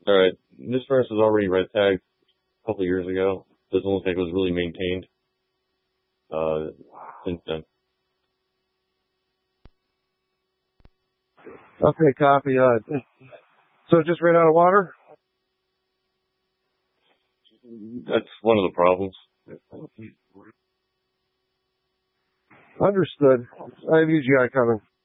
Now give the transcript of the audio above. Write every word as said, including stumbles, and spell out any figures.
All right. This furnace was already red tagged a couple of years ago. Doesn't look like it was really maintained uh, since then. Okay, copy. Uh, so it just ran out of water? That's one of the problems. Understood. I have U G I coming.